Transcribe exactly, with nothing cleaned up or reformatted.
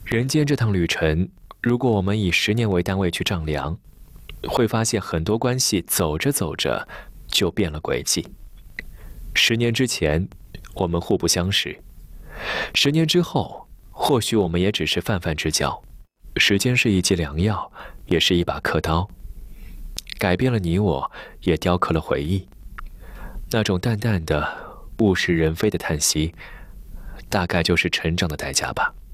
人间这趟旅程，如果我们以十年为单位去丈量，会发现很多关系走着走着就变了轨迹。十年之前，我们互不相识；十年之后，或许我们也只是泛泛之交。时间是一剂良药，也是一把刻刀，改变了你我，也雕刻了回忆。那种淡淡的物是人非的叹息，大概就是成长的代价吧。